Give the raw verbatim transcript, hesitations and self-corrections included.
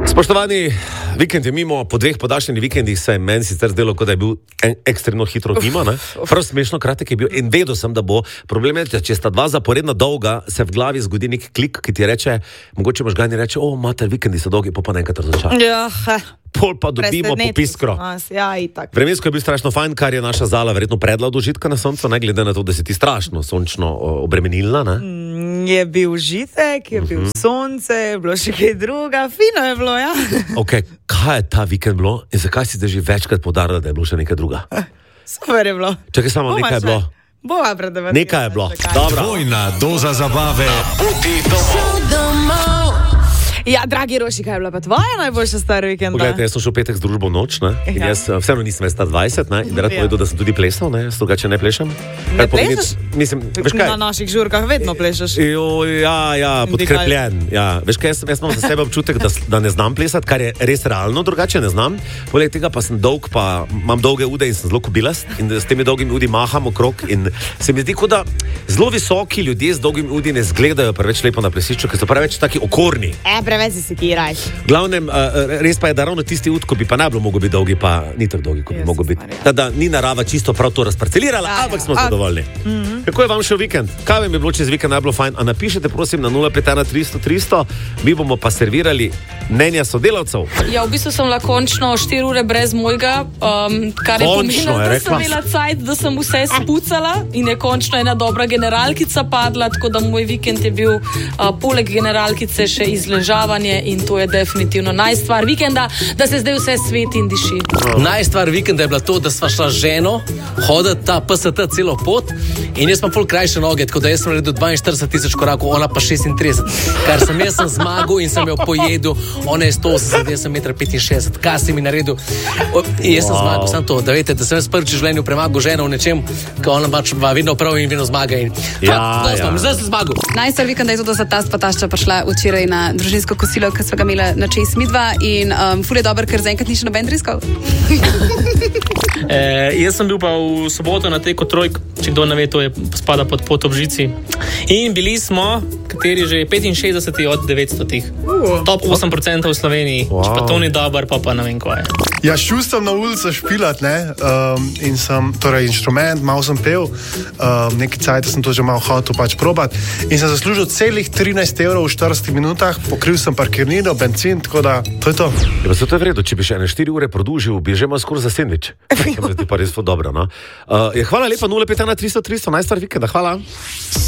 Spoštovani, vikend je mimo, po dveh podaljšanih vikendih se je meni sicer zdelo, kot da je bil en, ekstremno hitro mimo, ne? Prav smešno kratek je bil in vedel sem, da bo. Problem je, če sta dva zaporedna dolga, se v glavi zgodi nek klik, ki ti reče, mogoče možgani reče, o, mater, vikendi so dolgi, pa pa enkrat razočara. Ja, Pol pa dobimo popiskro. Ja, itak. Vremensko je bil strašno fajn, kar je naša Zala verjetno predla od užitka na soncu, ne glede na to, da si ti strašno sončno o, obremenilna, ne? Mm, je bil užitek, je bil uh-huh. sonce, je bilo še kaj druga, fino je bilo, ja. Ok, kaj je ta vikend bilo in zakaj si zdaj že večkrat podarila, da je bilo še nekaj druga? Super je bilo. Čakaj samo, Bova nekaj je še. bilo. Bova predavati. Nekaj je bilo. Dobro. Dvojna doza zabave. Poti domov. Ja, dragi Roši, kaj je bila pa tvoja najboljša star vikenda? Poglejte, jaz sem šel petek z družbo v noč, ne? In jaz vseeno nisem več star dvajset, ne? In bi rad povedal, da sem tudi plesal, ne? Jaz drugače ne plešem. Ne plešeš? Mislim, veš kaj? Na naših žurkah vedno plešeš. Jo, ja, ja, podkrepljen. Ja, veš kaj, jaz, jaz imam za sebe občutek, da, da ne znam plesati, kar je res realno, drugače ne znam. Poleg tega pa sem dolg, pa imam dolge ude in sem zelo kobilast in s temi dolgimi udi maham okrog in se mi zdi, kot da zelo visoki ljudje z dolgimi udi ne izgledajo preveč lepo na plesišču, ker so preveč taki okorni. E, preveč si ti raj. Glavnem, uh, res pa je, da ravno tisti ud, ko bi pa ne bilo mogel biti dolgi, pa ni tako dolgi, kot bi mogel biti. Tada ni narava čisto prav to razparcelirala, ja, ampak smo ja. zadovoljni. Mm-hmm. Kako je vam šel vikend? Kaj vam je bilo čez vikend najbolj fajn? A napišite prosim na nula pet ena tristo tristo, mi bomo pa servirali mnenja sodelavcev. Ja, v bistvu sem bila končno štiri ure brez mojega, um, kar je Končno, pomenilo, je da rekla. sem imela cajt, da sem vse spucala in je končno ena dobra generalkica padla, tako da moj vikend je bil uh, poleg generalkice še izležavanje in to je definitivno najstvar vikenda, da se zdaj vse sveti in diši. Najstvar vikenda je bila to, da sva šla z ženo hoditi ta P S T celo pot in jaz sem pol krajše noge, tako da jaz sem naredil dvainštirideset tisoč korakov, ona pa šestintrideset. Kar sem jaz sem zmagal in sem jo pojedel, ona je sto osemdeset, jaz sem jedan petinšestdeset. Kaj si mi naredil? O, jaz sem wow. zmagal, samo to, da veste, da sem jaz prvič v življenju premagal ženo v nečem, ko ona pač vedno prav in vedno zmaga in ja, fakt, ja. zdaj sem zmagal. Najstar vikend je to, da sta tast pa tašča prišla včeraj na družinsko kosilo, ki sva ga imela na čez midva in um, ful je dober, ker zaenkrat ni še noben driskal. E, jaz sem bil pa v soboto na teko trojk, če kdo ne ve, to je spada pod pot ob žici. In bili smo, kateri že petinšestdeseti od devetstotih. Uh, Top osem procentov v Sloveniji. Wow. Če pa to ni dober, pa pa ne vem, kaj je. Ja, šel sem na ulico špilat, ne, um, in sem, torej inštrument, malo sem pel, um, nekaj cajt sem to že malo hotel pač probat in sem zaslužil celih trinajst evrov v štiridesetih minutah, pokril sem parkirnino, benzin, tako da, to je to. Ja, pa se to je vredno, če bi še ene štiri ure produžil, bi že imel skoraj za sendvič. To mi zdi pa res dobro, no. Uh, je, hvala lepa, nula pet ena tristo tristo, najstar vikenda, hvala.